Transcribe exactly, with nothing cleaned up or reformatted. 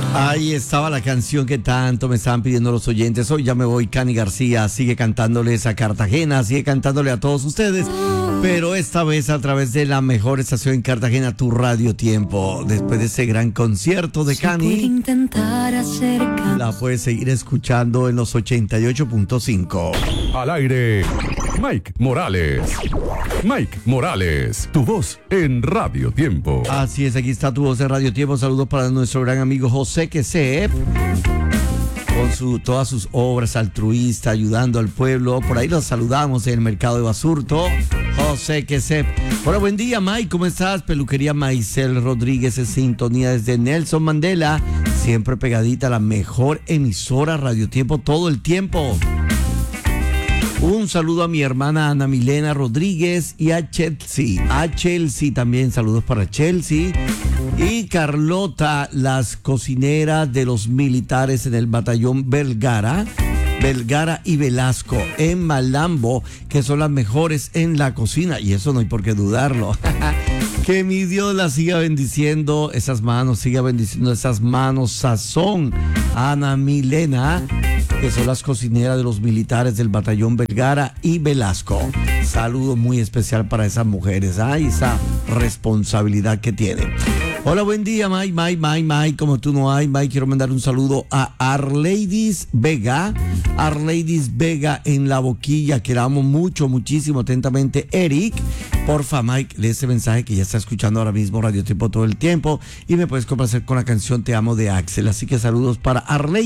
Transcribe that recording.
Ahí estaba la canción que tanto me estaban pidiendo los oyentes. Hoy ya me voy, Cani García sigue cantándoles a Cartagena, sigue cantándole a todos ustedes, pero esta vez a través de la mejor estación en Cartagena, tu Radio Tiempo. Después de ese gran concierto de Cani, la puedes seguir escuchando en los ochenta y ocho punto cinco. Al aire, Mike Morales. Mike Morales, tu voz en Radio Tiempo. Así es, aquí está tu voz en Radio Tiempo. Saludos para nuestro gran amigo José Quesep, con su, todas sus obras altruistas, ayudando al pueblo. Por ahí los saludamos en el mercado de Basurto. José Quesep. Hola, buen día, Mike, ¿cómo estás? Peluquería Maicel Rodríguez en sintonía desde Nelson Mandela. Siempre pegadita a la mejor emisora Radio Tiempo todo el tiempo. Un saludo a mi hermana Ana Milena Rodríguez y a Chelsea. A Chelsea también, saludos para Chelsea. Y Carlota, las cocineras de los militares en el batallón Vergara. Vergara y Velasco en Malambo, que son las mejores en la cocina. Y eso no hay por qué dudarlo. Que mi Dios las siga bendiciendo, esas manos, siga bendiciendo esas manos sazón. Ana Milena, que son las cocineras de los militares del batallón Vergara y Velasco. Saludo muy especial para esas mujeres, ¿ah? Y esa responsabilidad que tienen. Hola, buen día, Mike, Mike, Mike, Mike, como tú no hay, Mike, quiero mandar un saludo a Arleidis Vega, Arleidis Vega en La Boquilla, que la amo mucho, muchísimo, atentamente, Eric. Porfa, Mike, lee ese mensaje que ya está escuchando ahora mismo Radio Tiempo todo el tiempo y me puedes complacer con la canción Te Amo de Axel. Así que saludos para Arleidis.